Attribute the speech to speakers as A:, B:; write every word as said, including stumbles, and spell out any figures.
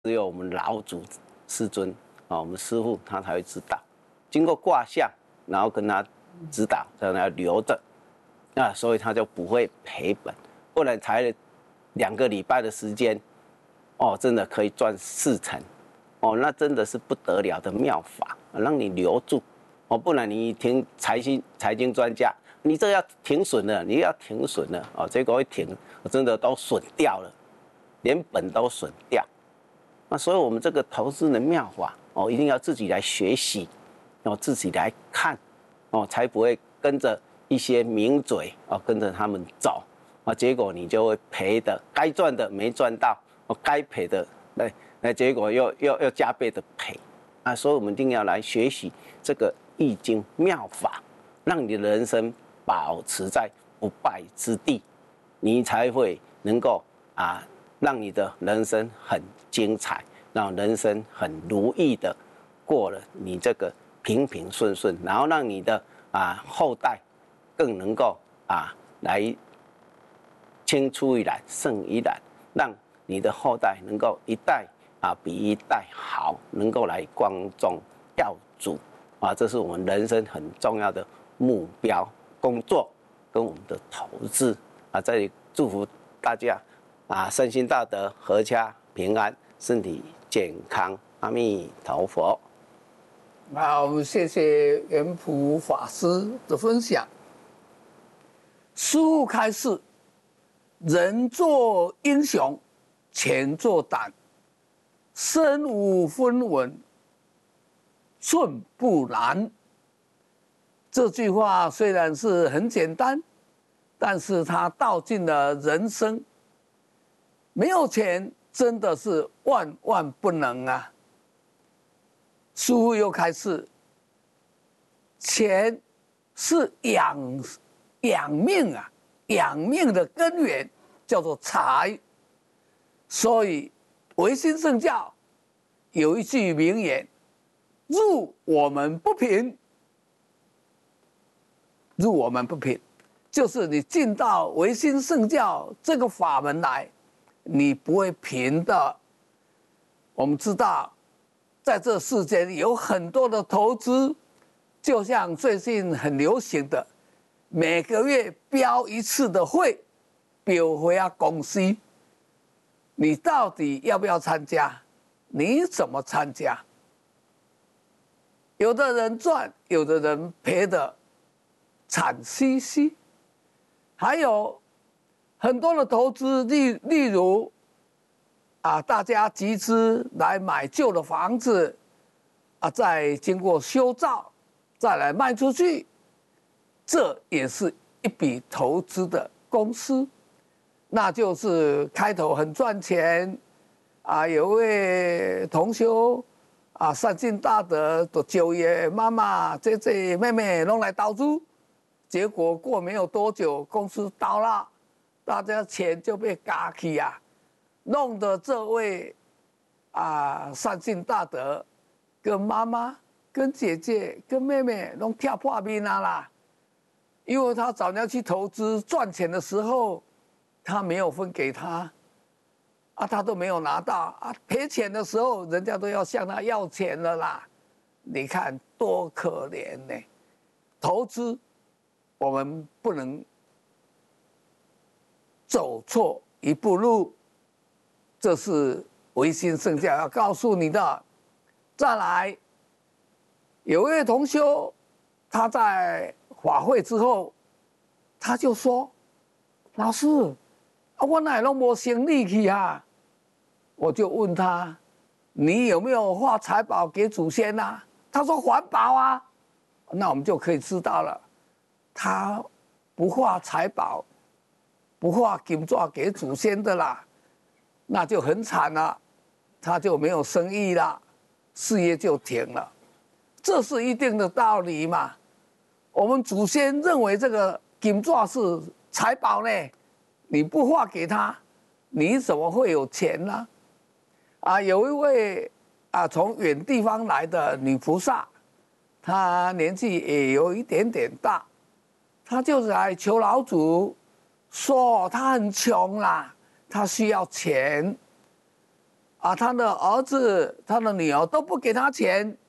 A: 只有我们老祖师尊啊，我们师父他才会知道，经过卦象，然后跟他指导，让他留着，那所以他就不会赔本，不然才两个礼拜的时间，哦，真的可以赚四成，哦，那真的是不得了的妙法，让你留住，哦，不然你听财经财经专家，你这要停损了，你要停损了，哦，结果一停，真的都损掉了，连本都损掉。那所以我们这个投资的妙法，哦，一定要自己来学习，哦，自己来看，哦，才不会跟着一些名嘴，哦，跟着他们走，啊，结果你就会赔的，该赚的没赚到，哦，该赔的，那那结果又又又加倍的赔，啊，所以我们一定要来学习这个易经妙法，让你的人生保持在不败之地，你才会能够啊，让你的人生很精彩，让人生很如意的过了你这个平平顺顺，然后让你的啊后代更能够啊来青出于蓝胜于蓝，让你的后代能够一代啊比一代好，能够来光宗耀祖啊，这是我们人生很重要的目标工作跟我们的投资啊，这里祝福大家啊身心大德，阖家平安，身体健康，阿弥陀佛。
B: 好，我们谢谢圆普法师的分享。师父开示：人做英雄，钱做胆，身无分文，寸不难。这句话虽然是很简单，但是它道尽了人生。没有钱真的是万万不能啊！师父又开示，钱是养养命啊，养命的根源叫做财。所以唯心圣教有一句名言：入我们不贫。入我们不贫，就是你进到唯心圣教这个法门来，你不会贫的。我们知道，在这世间有很多的投资，就像最近很流行的，每个月标一次的会，标回啊公司，你到底要不要参加？你怎么参加？有的人赚，有的人赔的惨兮兮，还有很多的投资，例例如啊，大家集资来买旧的房子，啊，再经过修造，再来卖出去，这也是一笔投资的公司。那就是开头很赚钱，啊，有位同修啊，善尽大德的舅爷、妈妈、姐姐、妹妹拢来投资。结果过没有多久，公司倒了，大家钱就被嘎起啊，弄得这位啊善心大德跟妈妈、跟姐姐、跟妹妹都跳破冰啊啦，因为他早年去投资赚钱的时候，他没有分给他，啊，他都没有拿到啊，赔钱的时候，人家都要向他要钱了啦，你看多可怜呢，投资。我们不能走错一步路，这是唯心圣教要告诉你的。再来，有一位同修，他在法会之后，他就说：“老师，啊，我哪拢没生力气啊？”我就问他：“你有没有画财宝给祖先啊？”他说：“环保啊。”那我们就可以知道了。他不画财宝，不画金纸给祖先的啦，那就很惨了，他就没有生意了，事业就停了，这是一定的道理嘛。我们祖先认为这个金纸是财宝呢，你不画给他，你怎么会有钱呢？啊，有一位啊从远地方来的女菩萨，她年纪也有一点点大。他就是来求老祖，说他很穷啦，他需要钱， 啊，他的儿子、他的女儿都不给他钱，